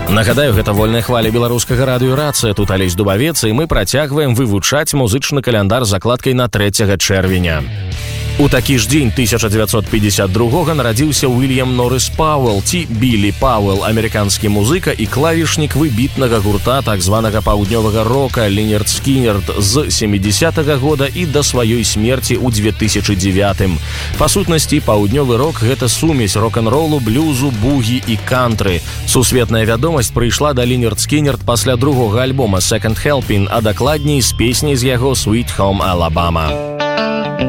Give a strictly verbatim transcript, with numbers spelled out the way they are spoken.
Нагадаю, гэта вольная хваля беларускага радыёрацыя, тут Алесь Дубавец, і мы працягваем вывучаць музычны каляндар з закладкай на трэцяга чэрвеня. У такі ж дзень тысяча дзевяцьсот пятьдесят другога нарадзіўся Уильям Норрис Пауэлл, ці Білі Пауэлл, амерыканскі музыка і клавішнік выбітнага гурта так званага паўднёвага рока Лінерд Скінерд з сямідзесятага года і да сваёй смерці ў две тысячы дзевятым. Па сутнасці, паўднёвы рок – гэта сумесь рок-н-ролу, блюзу, бугі і кантры. Сусветная вядомасць прыйшла да Лінерд Скінерд пасля другога альбома «Second Helping», а дакладней з песняй з яго «Sweet Home Alabama».